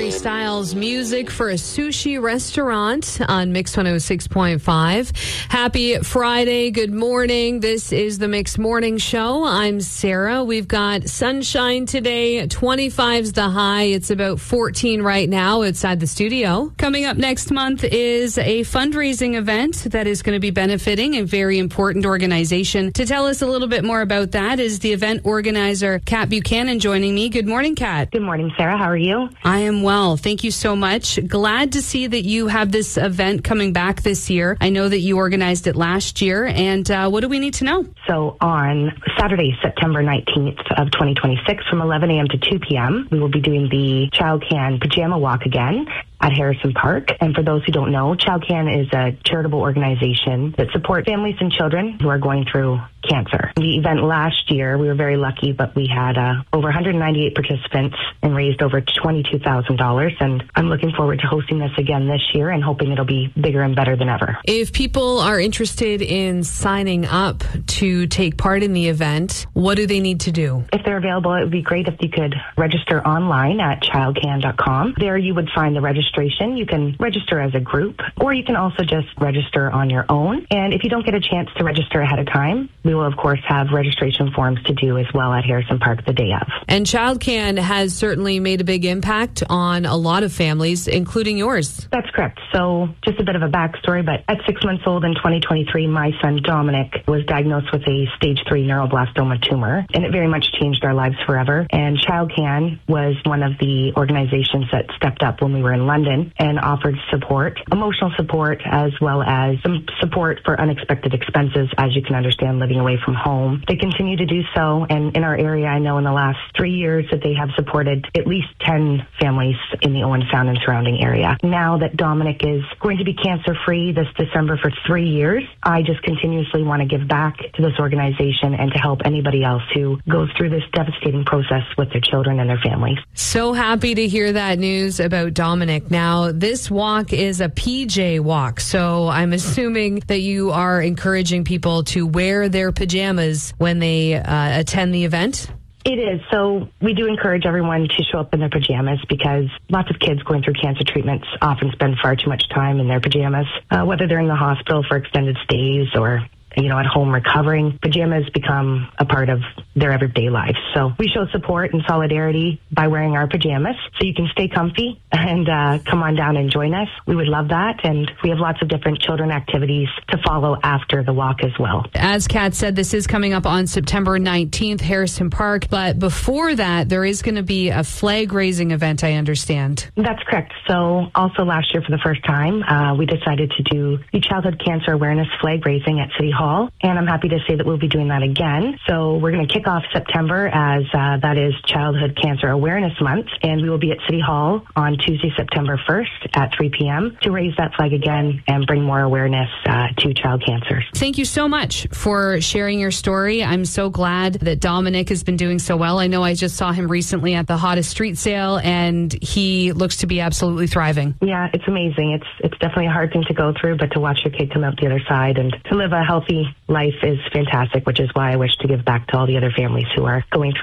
Harry Styles music for a sushi restaurant on Mix 106.5. Happy Friday. Good morning. This is the Mix Morning Show. I'm Sarah. We've got sunshine today. 25's the high. It's about 14 right now outside the studio. Coming up next month is a fundraising event that is going to be benefiting a very important organization. To tell us a little bit more about that is the event organizer, Kat Buchanan, joining me. Good morning, Kat. Good morning, Sarah. How are you? I am well. Thank you so much. Glad to see that you have this event coming back this year. I know that you organized it last year. And what do we need to know? So on Saturday, September 19th of 2026, from 11 a.m. to 2 p.m., we will be doing the Child Can Pajama Walk again at Harrison Park. And for those who don't know, Child Can is a charitable organization that supports families and children who are going through cancer. The event last year, we were very lucky, but we had over 198 participants and raised over $22,000. And I'm looking forward to hosting this again this year and hoping it'll be bigger and better than ever. If people are interested in signing up to take part in the event, what do they need to do? If they're available, it would be great if you could register online at childcan.com. There you would find the registration. You can register as a group, or you can also just register on your own. And if you don't get a chance to register ahead of time, we will, of course, have registration forms to do as well at Harrison Park the day of. And Child Can has certainly made a big impact on a lot of families, including yours. That's correct. So just a bit of a backstory, but at 6 months old in 2023, my son Dominic was diagnosed with a stage 3 neuroblastoma tumor, and it very much changed our lives forever. And Child Can was one of the organizations that stepped up when we were in London and offered support, emotional support, as well as some support for unexpected expenses, as you can understand, living away from home. They continue to do so, and in our area, I know in the last 3 years that they have supported at least 10 families in the Owen Sound and surrounding area. Now that Dominic is going to be cancer-free this December for 3 years, I just continuously want to give back to this organization and to help anybody else who goes through this devastating process with their children and their families. So happy to hear that news about Dominic. Now, this walk is a PJ walk, so I'm assuming that you are encouraging people to wear their pajamas when they attend the event? It is. So we do encourage everyone to show up in their pajamas because lots of kids going through cancer treatments often spend far too much time in their pajamas, whether they're in the hospital for extended stays or at home recovering. Pajamas become a part of their everyday lives. So we show support and solidarity by wearing our pajamas so you can stay comfy and come on down and join us. We would love that. And we have lots of different children activities to follow after the walk as well. As Kat said, this is coming up on September 19th, Harrison Park. But before that, there is going to be a flag raising event, I understand. That's correct. So also last year for the first time, we decided to do the Childhood Cancer Awareness flag raising at City Hall. And I'm happy to say that we'll be doing that again. So we're going to kick off September as that is Childhood Cancer Awareness Month. And we will be at City Hall on Tuesday, September 1st at 3 p.m. to raise that flag again and bring more awareness to child cancers. Thank you so much for sharing your story. I'm so glad that Dominic has been doing so well. I know I just saw him recently at the Hottest Street Sale, and he looks to be absolutely thriving. Yeah, it's amazing. It's definitely a hard thing to go through, but to watch your kid come out the other side and to live a healthy life is fantastic, which is why I wish to give back to all the other families who are going through